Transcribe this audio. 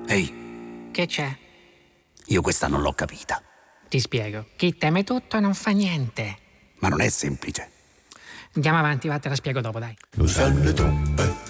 Ehi, Che c'è? io questa non l'ho capita. Ti spiego. Chi teme tutto non fa niente. Ma non è semplice. Andiamo avanti, va, te la spiego dopo, dai. Lo sanno troppe